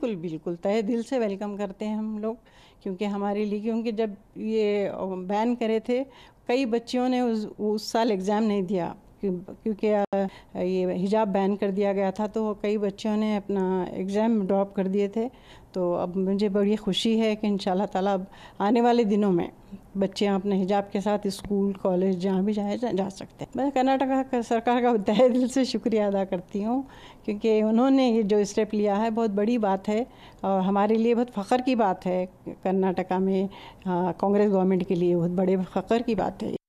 बिल्कुल बिल्कुल तहे दिल से वेलकम करते हैं हम लोग, क्योंकि हमारे लिए, क्योंकि जब ये बैन करे थे कई बच्चियों ने उस साल एग्ज़ाम नहीं दिया, क्योंकि ये हिजाब बैन कर दिया गया था, तो कई बच्चों ने अपना एग्ज़ाम ड्रॉप कर दिए थे। तो अब मुझे बड़ी खुशी है कि इंशाल्लाह ताला अब आने वाले दिनों में बच्चे अपने हिजाब के साथ स्कूल कॉलेज जहाँ भी जा सकते हैं। मैं कर्नाटका सरकार का तहे दिल से शुक्रिया अदा करती हूँ, क्योंकि उन्होंने ये जो स्टेप लिया है बहुत बड़ी बात है और हमारे लिए बहुत फ़ख्र की बात है। कर्नाटका में कांग्रेस गवर्नमेंट के लिए बहुत बड़े फ़ख्र की बात है।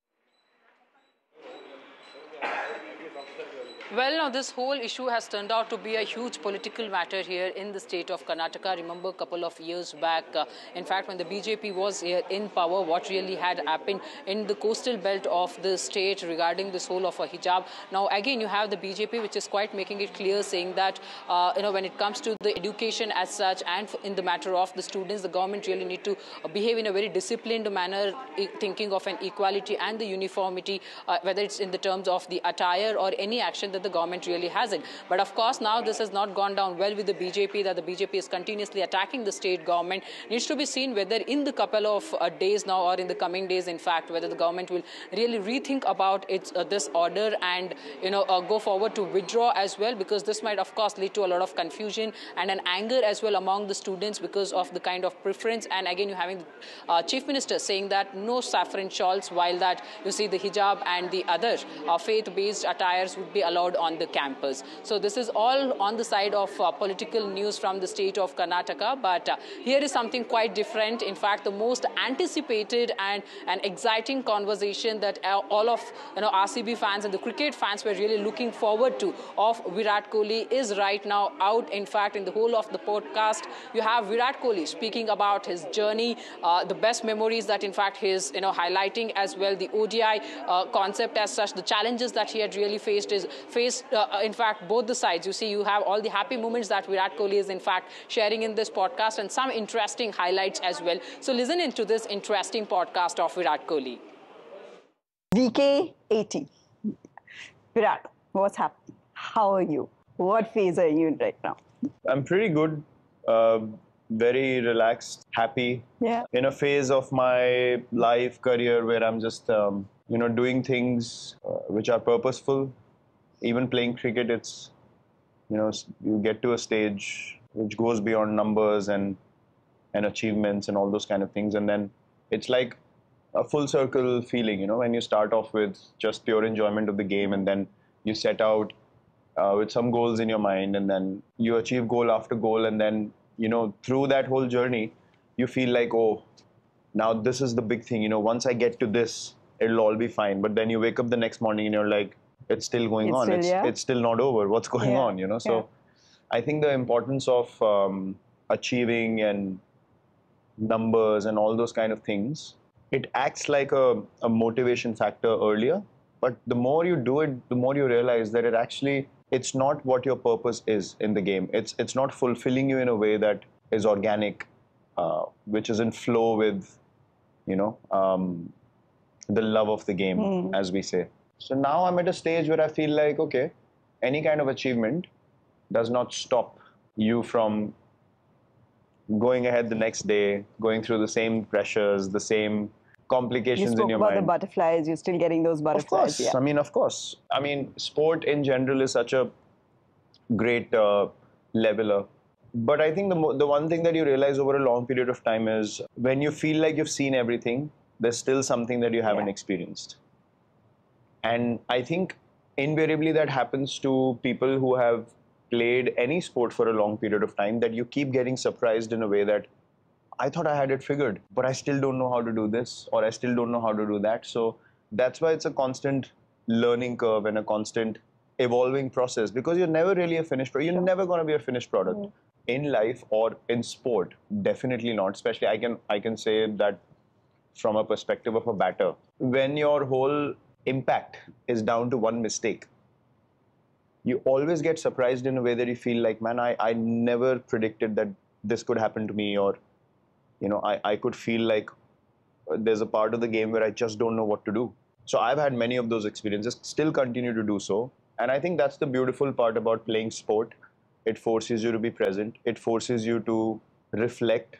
Well, now this whole issue has turned out to be a huge political matter here in the state of Karnataka. Remember, a couple of years back, in fact, when the BJP was here in power, what really had happened in the coastal belt of the state regarding this whole of a hijab. Now, again, you have the BJP, which is quite making it clear, saying that, when it comes to the education as such and in the matter of the students, the government really need to behave in a very disciplined manner, thinking of an equality and the uniformity, whether it's in the terms of the attire or any action that the government really hasn't. But of course, now this has not gone down well with the BJP, that the BJP is continuously attacking the state government. Needs to be seen whether in the couple of days now or in the coming days, in fact, whether the government will really rethink about its this order and, go forward to withdraw as well, because this might, of course, lead to a lot of confusion and an anger as well among the students because of the kind of preference. And again, you're having the Chief Minister saying that no saffron shawls, while that you see the hijab and the other faith-based attires would be allowed on the campus. So this is all on the side of political news from the state of Karnataka. But here is something quite different. In fact, the most anticipated and an exciting conversation that all of RCB fans and the cricket fans were really looking forward to of Virat Kohli is right now out. In fact, in the whole of the podcast, you have Virat Kohli speaking about his journey, the best memories that in fact he is highlighting as well, the ODI concept as such, the challenges that he had really faced, in fact, both the sides. You see, you have all the happy moments that Virat Kohli is in fact sharing in this podcast and some interesting highlights as well. So listen into this interesting podcast of Virat Kohli. VK80. Virat, what's happening? How are you? What phase are you in right now? I'm pretty good. Very relaxed, happy. Yeah. In a phase of my life, career where I'm just, doing things which are purposeful. Even playing cricket, it's, you get to a stage which goes beyond numbers and achievements and all those kind of things. And then it's like a full circle feeling, when you start off with just pure enjoyment of the game and then you set out with some goals in your mind and then you achieve goal after goal. And then, through that whole journey, you feel like, oh, now this is the big thing. Once I get to this, it'll all be fine. But then you wake up the next morning and you're like, it's still going on. It's still not over. What's going on, So I think the importance of achieving and numbers and all those kind of things, it acts like a motivation factor earlier. But the more you do it, the more you realize that it's not what your purpose is in the game. It's not fulfilling you in a way that is organic, which is in flow with, the love of the game, as we say. So now I'm at a stage where I feel like, okay, any kind of achievement does not stop you from going ahead the next day, going through the same pressures, the same complications in your mind. You spoke about the butterflies, you're still getting those butterflies. Of course, yeah. Of course. Sport in general is such a great leveler. But I think the one thing that you realize over a long period of time is when you feel like you've seen everything, there's still something that you haven't experienced. And I think invariably that happens to people who have played any sport for a long period of time, that you keep getting surprised in a way that I thought I had it figured, but I still don't know how to do this, or I still don't know how to do that. So that's why it's a constant learning curve and a constant evolving process, because you're never really a finished product. You're never going to be a finished product in life or in sport. Definitely not. Especially I can say that from a perspective of a batter. When your whole impact is down to one mistake, you always get surprised in a way that you feel like, man, I never predicted that this could happen to me, or I could feel like there's a part of the game where I just don't know what to do. So I've had many of those experiences, still continue to do so. And I think that's the beautiful part about playing sport, It forces you to be present. It forces you to reflect,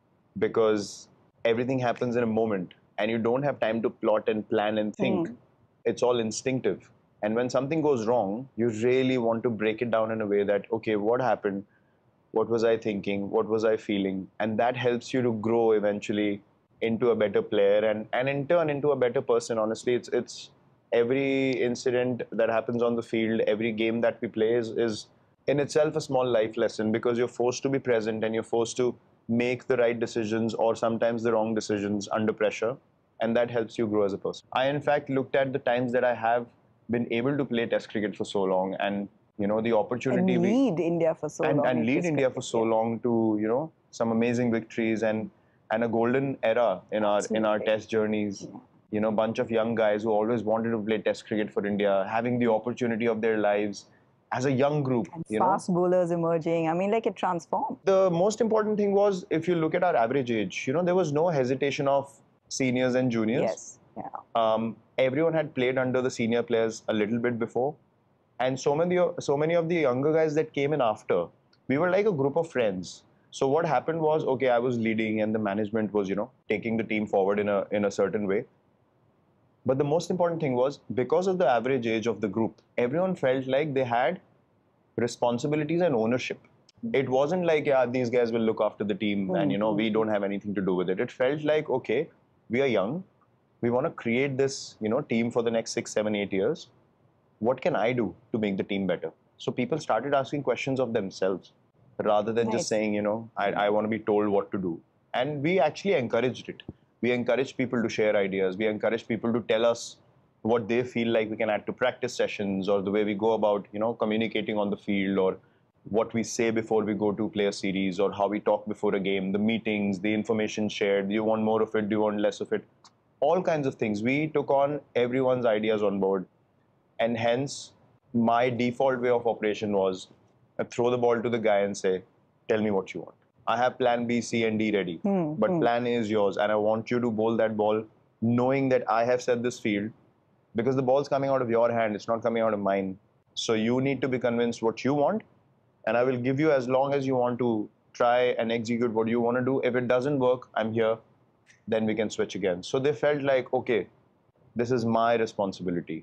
because everything happens in a moment and you don't have time to plot and plan and think. It's all instinctive. And when something goes wrong, you really want to break it down in a way that, okay, what happened? What was I thinking? What was I feeling? And that helps you to grow eventually into a better player and in turn into a better person. Honestly, it's every incident that happens on the field, every game that we play is in itself a small life lesson, because you're forced to be present and you're forced to make the right decisions or sometimes the wrong decisions under pressure. And that helps you grow as a person. I, in fact, looked at the times that I have been able to play Test cricket for so long, and the opportunity and lead India for so long. And lead India for so long to, some amazing victories and a golden era in our Test journeys. A bunch of young guys who always wanted to play Test cricket for India, having the opportunity of their lives as a young group. And fast bowlers emerging. I mean, like, it transformed. The most important thing was, if you look at our average age, there was no hesitation of seniors and juniors. Yes. Yeah. Everyone had played under the senior players a little bit before. And so many of the younger guys that came in after, we were like a group of friends. So what happened was, okay, I was leading and the management was, taking the team forward in a certain way. But the most important thing was, because of the average age of the group, everyone felt like they had responsibilities and ownership. It wasn't like, yeah, these guys will look after the team and, we don't have anything to do with it. It felt like, okay, we are young. We want to create this, team for the next 6, 7, 8 years. What can I do to make the team better? So people started asking questions of themselves rather than just saying, I want to be told what to do. And we actually encouraged it. We encouraged people to share ideas. We encouraged people to tell us what they feel like we can add to practice sessions, or the way we go about, communicating on the field, or what we say before we go to play a series, or how we talk before a game, the meetings, the information shared. Do you want more of it? Do you want less of it? All kinds of things. We took on everyone's ideas on board. And hence, my default way of operation was I throw the ball to the guy and say, tell me what you want. I have plan B, C, and D ready. But plan A is yours. And I want you to bowl that ball knowing that I have set this field, because the ball's coming out of your hand. It's not coming out of mine. So you need to be convinced what you want. And I will give you as long as you want to try and execute what you want to do. If it doesn't work, I'm here. Then we can switch again. So they felt like, okay, this is my responsibility.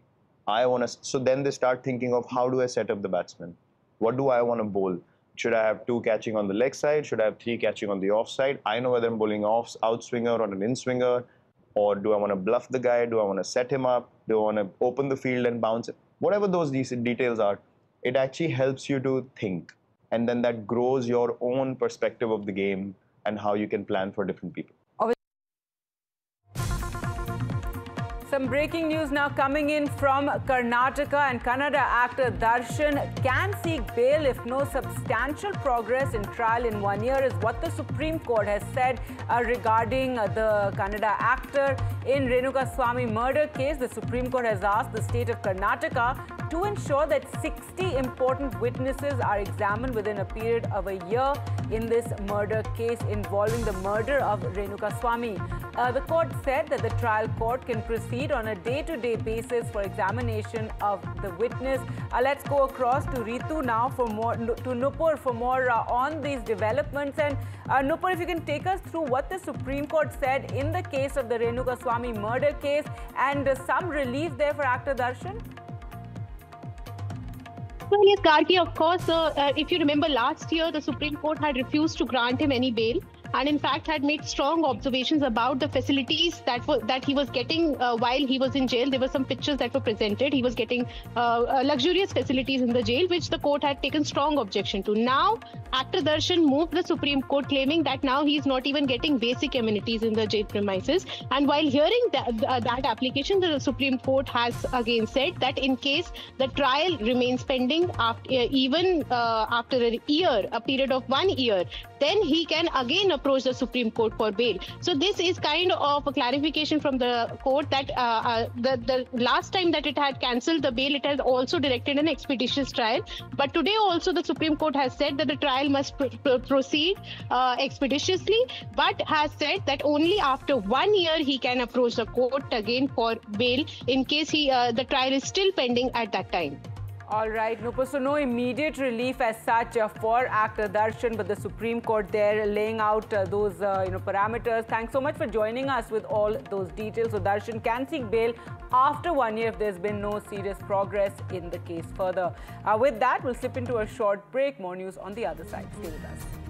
So then they start thinking of, how do I set up the batsman? What do I want to bowl? Should I have 2 catching on the leg side? Should I have 3 catching on the off side? I know whether I'm bowling out swinger or an in swinger. Or do I want to bluff the guy? Do I want to set him up? Do I want to open the field and bounce it? Whatever those details are, it actually helps you to think. And then that grows your own perspective of the game and how you can plan for different people. Some breaking news now coming in from Karnataka, and Kannada actor Darshan can seek bail if no substantial progress in trial in 1 year, is what the Supreme Court has said regarding the Kannada actor. In Renukaswamy murder case, the Supreme Court has asked the state of Karnataka to ensure that 60 important witnesses are examined within a period of a year in this murder case involving the murder of Renukaswamy. The court said that the trial court can proceed on a day-to-day basis for examination of the witness. Let's go across to Ritu now for more, to Nupur for more on these developments. And Nupur, if you can take us through what the Supreme Court said in the case of the Renukaswamy murder case, and some relief there for actor Darshan. Well, yes, Gargi, of course, if you remember last year, the Supreme Court had refused to grant him any bail, and in fact had made strong observations about the facilities that he was getting while he was in jail. There were some pictures that were presented. He was getting luxurious facilities in the jail, which the court had taken strong objection to. Now, actor Darshan moved the Supreme Court, claiming that now he is not even getting basic amenities in the jail premises. And while hearing that application, the Supreme Court has again said that in case the trial remains pending after a year, a period of 1 year, then he can again approach the Supreme Court for bail. So this is kind of a clarification from the court that the last time that it had cancelled the bail, it has also directed an expeditious trial. But today also the Supreme Court has said that the trial must proceed expeditiously, but has said that only after 1 year he can approach the court again for bail in case the trial is still pending at that time. All right, Nupur, so no immediate relief as such for actor Darshan, but the Supreme Court there laying out those parameters. Thanks so much for joining us with all those details. So Darshan can seek bail after 1 year if there's been no serious progress in the case further. With that, we'll slip into a short break. More news on the other side. Stay with us.